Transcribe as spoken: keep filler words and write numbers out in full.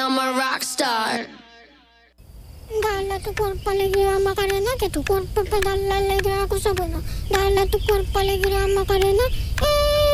I'm a rock star. Dale a tu cuerpo alegría, Macarena, que tu cuerpo para darle alegría a cosa buena. Dale a tu cuerpo alegría, Macarena. Eh.